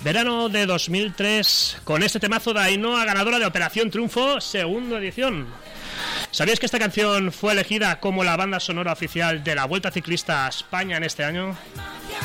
Verano de 2003, con este temazo de Ainhoa, ganadora de Operación Triunfo, segunda edición. ¿Sabías que esta canción fue elegida como la banda sonora oficial de la Vuelta Ciclista a España en este año?